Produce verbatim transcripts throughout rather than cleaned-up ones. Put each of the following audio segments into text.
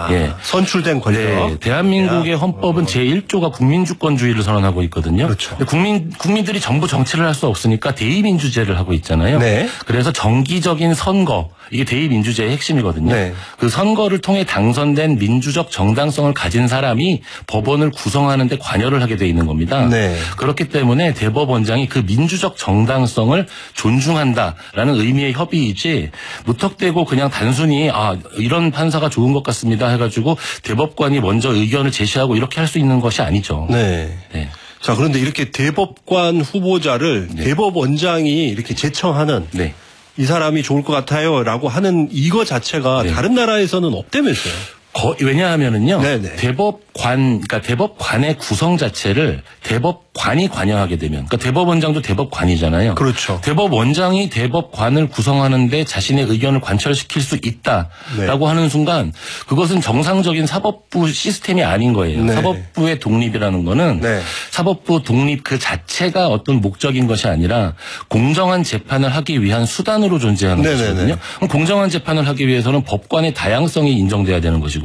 아, 예. 선출된 권력. 네, 대한민국의 헌법은 제일 조가 국민주권주의를 선언하고 있거든요. 그렇죠. 국민, 국민들이 전부 정치를 할 수 없으니까 대의민주제를 하고 있잖아요. 네. 그래서 정기적인 선거, 이게 대의민주제의 핵심이거든요. 네. 그 선거를 통해 당선된 민주적 정당성을 가진 사람이 법원을 구성하는 데 관여를 하게 돼 있는 겁니다. 네. 그렇기 때문에 대법원장이 그 민주적 정당성을 존중한다라는 의미의 협의이지 무턱대고 그냥 단순히 아 이런 판사가 좋은 것 같습니다 해가지고 대법관이 먼저 의견을 제시하고 이렇게 할 수 있는 것이 아니죠. 네. 네. 자, 그런데 이렇게 대법관 후보자를 네. 대법원장이 이렇게 제청하는 네. 이 사람이 좋을 것 같아요 라고 하는 이거 자체가 네. 다른 나라에서는 없다면서요. 거, 왜냐하면은요. 네네. 대법관, 그러니까 대법관의 구성 자체를 대법관이 관여하게 되면, 그러니까 대법원장도 대법관이잖아요. 그렇죠. 대법원장이 대법관을 구성하는데 자신의 의견을 관철시킬 수 있다라고 네. 하는 순간 그것은 정상적인 사법부 시스템이 아닌 거예요. 네. 사법부의 독립이라는 거는 네. 사법부 독립 그 자체가 어떤 목적인 것이 아니라 공정한 재판을 하기 위한 수단으로 존재하는 네네네. 것이거든요. 그럼 공정한 재판을 하기 위해서는 법관의 다양성이 인정돼야 되는 것이고요.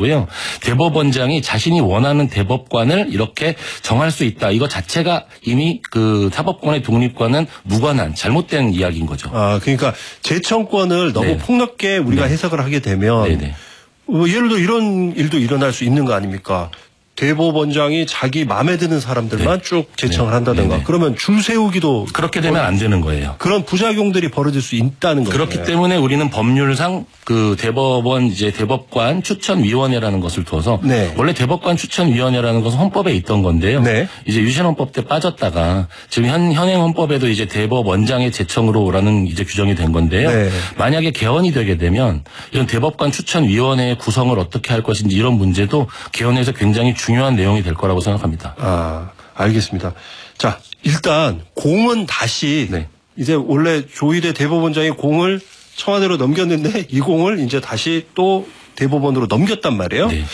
대법원장이 자신이 원하는 대법관을 이렇게 정할 수 있다. 이거 자체가 이미 그 사법권의 독립과는 무관한 잘못된 이야기인 거죠. 아, 그러니까 재청권을 너무 네. 폭넓게 우리가 네. 해석을 하게 되면 네네. 어, 예를 들어 이런 일도 일어날 수 있는 거 아닙니까? 대법원장이 자기 마음에 드는 사람들만 네. 쭉 제청을 네. 한다든가 네네. 그러면 줄 세우기도 그렇게 되면 안 되는 거예요. 그런 부작용들이 벌어질 수 있다는 거죠. 그렇기 때문에 우리는 법률상 그 대법원 이제 대법관 추천위원회라는 것을 둬서 네. 원래 대법관 추천위원회라는 것은 헌법에 있던 건데요. 네. 이제 유신헌법 때 빠졌다가 지금 현 현행 헌법에도 이제 대법원장의 제청으로라는 이제 규정이 된 건데요. 네. 만약에 개헌이 되게 되면 이런 대법관 추천위원회의 구성을 어떻게 할 것인지 이런 문제도 개헌에서 굉장히 중요한 내용이 될 거라고 생각합니다. 아, 알겠습니다. 자, 일단 공은 다시 네. 이제 원래 조희대 대법원장이 공을 청와대로 넘겼는데 이 공을 이제 다시 또 대법원으로 넘겼단 말이에요. 네.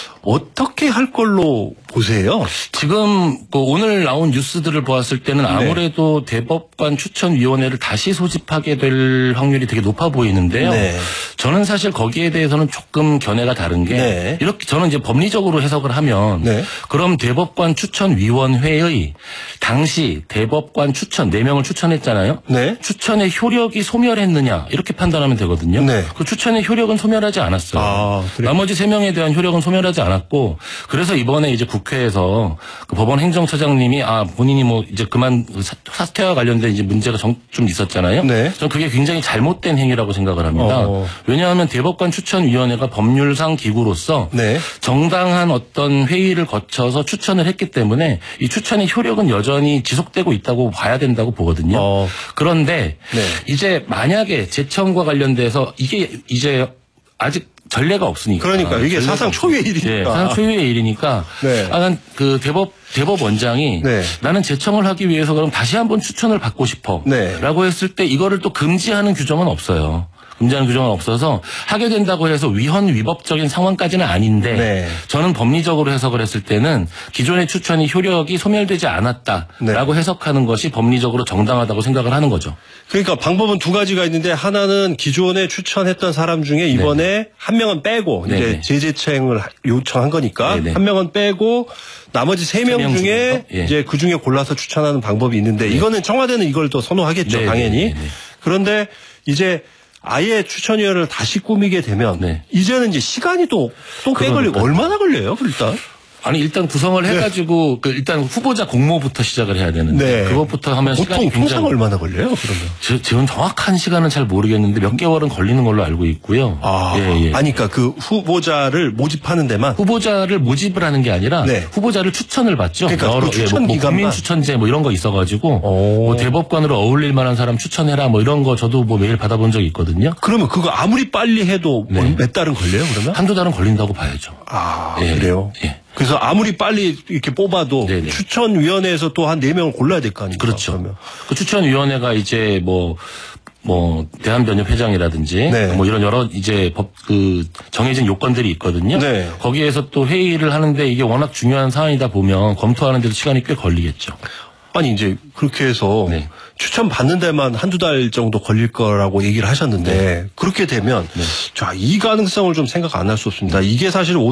어떻게 할 걸로 보세요? 지금 뭐 오늘 나온 뉴스들을 보았을 때는 아무래도 네. 대법관 추천위원회를 다시 소집하게 될 확률이 되게 높아 보이는데요. 네. 저는 사실 거기에 대해서는 조금 견해가 다른 게 네. 이렇게 저는 이제 법리적으로 해석을 하면 네. 그럼 대법관 추천위원회의 당시 대법관 추천 네 명을 추천했잖아요. 네. 추천의 효력이 소멸했느냐 이렇게 판단하면 되거든요. 네. 그 추천의 효력은 소멸하지 않았어요. 아, 그래요? 나머지 세 명에 대한 효력은 소멸하지 않았고 그래서 이번에 이제 국회에서 그 법원 행정처장님이 아 본인이 뭐 이제 그만 사퇴와 관련된 이제 문제가 좀 있었잖아요. 네. 저는 그게 굉장히 잘못된 행위라고 생각을 합니다. 어. 왜냐하면 대법관 추천위원회가 법률상 기구로서 네. 정당한 어떤 회의를 거쳐서 추천을 했기 때문에 이 추천의 효력은 여전히 지속되고 있다고 봐야 된다고 보거든요. 어. 그런데 네. 이제 만약에 재청과 관련돼서 이게 이제 아직 전례가 없으니까. 그러니까 이게 전례가 사상 초유의 없으니까. 일이니까. 네, 사상 초유의 일이니까. 네. 아, 난 그 대법 대법원장이 네. 나는 재청을 하기 위해서 그럼 다시 한번 추천을 받고 싶어. 네. 라고 했을 때 이거를 또 금지하는 규정은 없어요. 금지하는 규정은 없어서 하게 된다고 해서 위헌 위법적인 상황까지는 아닌데 네. 저는 법리적으로 해석을 했을 때는 기존의 추천이 효력이 소멸되지 않았다라고 네. 해석하는 것이 법리적으로 정당하다고 생각을 하는 거죠. 그러니까 방법은 두 가지가 있는데 하나는 기존에 추천했던 사람 중에 이번에 네네. 한 명은 빼고 네네. 이제 재제청을 요청한 거니까 네네. 한 명은 빼고 나머지 세 명 세 명 중에 중에서? 예. 이제 그 중에 골라서 추천하는 방법이 있는데 네. 이거는 청와대는 이걸 또 선호하겠죠, 네네. 당연히. 네네. 그런데 이제 아예 추천위원회를 다시 꾸미게 되면 네. 이제는 이제 시간이 또 또 꽤 걸리고 그러니까요. 얼마나 걸려요, 일단? 아니 일단 구성을 해가지고 그 일단 후보자 공모부터 시작을 해야 되는데 네. 그것부터 하면 보통 시간이 통상 굉장히 얼마나 걸려요, 그러면? 저, 지금 정확한 시간은 잘 모르겠는데 몇 개월은 걸리는 걸로 알고 있고요. 아, 예, 예. 아니, 그러니까 그 후보자를 모집하는 데만. 후보자를 모집을 하는 게 아니라 네. 후보자를 추천을 받죠. 그러니까 그 추천 예, 뭐, 뭐 기간만. 국민 추천제 뭐 이런 거 있어가지고 오. 뭐 대법관으로 어울릴 만한 사람 추천해라 뭐 이런 거 저도 뭐 메일 받아본 적이 있거든요. 그러면 그거 아무리 빨리 해도 네. 몇 달은 걸려요, 그러면? 한두 달은 걸린다고 봐야죠. 아, 예, 그래요? 예. 그래서 아무리 빨리 이렇게 뽑아도 네네. 추천위원회에서 또 한 네 명을 골라야 될 거 아닙니까? 그렇죠. 그러면. 그 추천위원회가 이제 뭐, 뭐, 대한변협 회장이라든지, 네. 뭐 이런 여러 이제 법, 그, 정해진 요건들이 있거든요. 네. 거기에서 또 회의를 하는데 이게 워낙 중요한 사안이다 보면 검토하는데도 시간이 꽤 걸리겠죠. 아니, 이제 그렇게 해서 네. 추천 받는 데만 한두 달 정도 걸릴 거라고 얘기를 하셨는데 그렇게 되면 네. 자, 이 가능성을 좀 생각 안 할 수 없습니다. 이게 사실